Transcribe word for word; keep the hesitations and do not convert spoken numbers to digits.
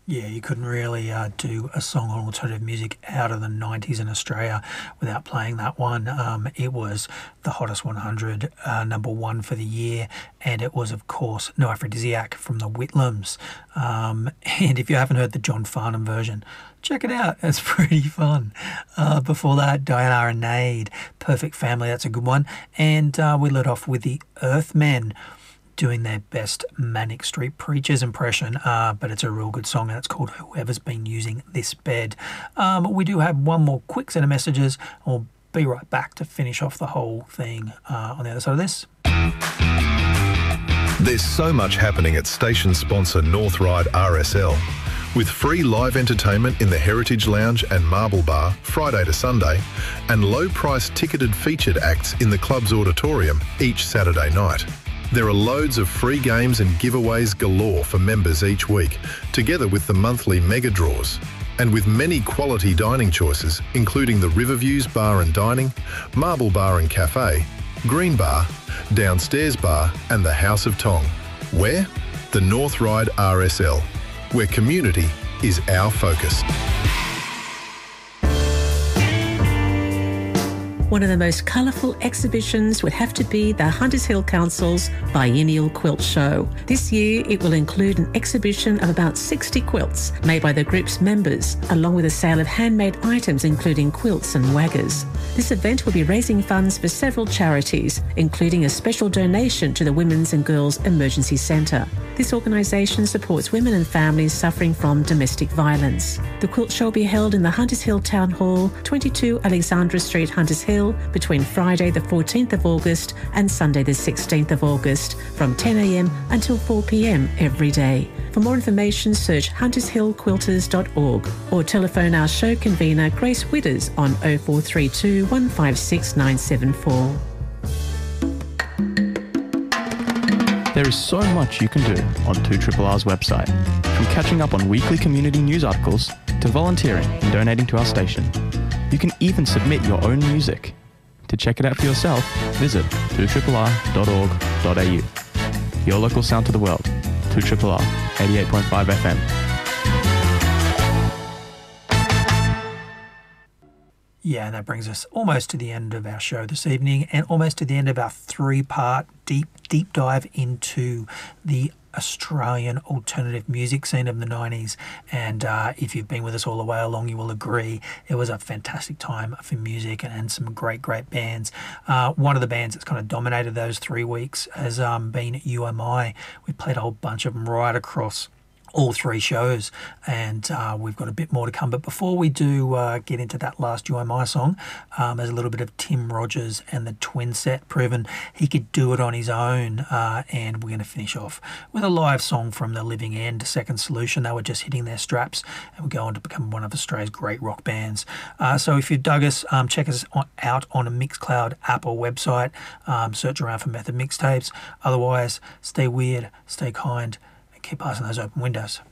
Yeah, you couldn't really uh, do a song on alternative music out of the nineties in Australia without playing that one. Um, it was the Hottest one hundred, uh, number one for the year, and it was, of course, No Aphrodisiac from the Whitlams. Um, and if you haven't heard the John Farnham version, check it out. It's pretty fun. Uh, before that, Diana Arnade, Perfect Family, that's a good one. And uh, we let off with the Earthmen, doing their best Manic Street Preachers impression, uh, but it's a real good song, and it's called Whoever's Been Using This Bed. Um, we do have one more quick set of messages. We'll be right back to finish off the whole thing uh, on the other side of this. There's so much happening at station sponsor North Ryde R S L. With free live entertainment in the Heritage Lounge and Marble Bar Friday to Sunday, and low-priced ticketed featured acts in the club's auditorium each Saturday night. There are loads of free games and giveaways galore for members each week, together with the monthly mega draws. And with many quality dining choices, including the Riverviews Bar and Dining, Marble Bar and Cafe, Green Bar, Downstairs Bar and the House of Tong. Where? The North Ryde R S L, where community is our focus. One of the most colourful exhibitions would have to be the Hunters Hill Council's Biennial Quilt Show. This year it will include an exhibition of about sixty quilts made by the group's members, along with a sale of handmade items including quilts and waggers. This event will be raising funds for several charities, including a special donation to the Women's and Girls Emergency Centre. This organisation supports women and families suffering from domestic violence. The quilt show will be held in the Hunters Hill Town Hall, twenty-two Alexandra Street, Hunters Hill, between Friday the fourteenth of August and Sunday the sixteenth of August from ten a m until four p m every day. For more information, search hunters hill quilters dot org or telephone our show convener Grace Widders on oh four three two, one five six, nine seven four. There is so much you can do on two R R R's website, from catching up on weekly community news articles to volunteering and donating to our station. You can even submit your own music. To check it out for yourself, visit two R R R dot org dot a u. Your local sound to the world, two R R R, eighty-eight point five F M. Yeah, and that brings us almost to the end of our show this evening, and almost to the end of our three-part deep, deep dive into the Australian alternative music scene of the nineties. And uh, if you've been with us all the way along, you will agree it was a fantastic time for music and, and some great, great bands. Uh, one of the bands that's kind of dominated those three weeks has um, been U M I. We played a whole bunch of them right across all three shows, and uh, we've got a bit more to come. But before we do uh, get into that last U M I song, um, there's a little bit of Tim Rogers and the Twin Set, proven he could do it on his own. Uh, and we're going to finish off with a live song from The Living End, Second Solution. They were just hitting their straps and would go on to become one of Australia's great rock bands. Uh, so if you've dug us, um, check us on, out on a Mixcloud app or website. Um, search around for Method Mixtapes. Otherwise, stay weird, stay kind, keep passing those open windows.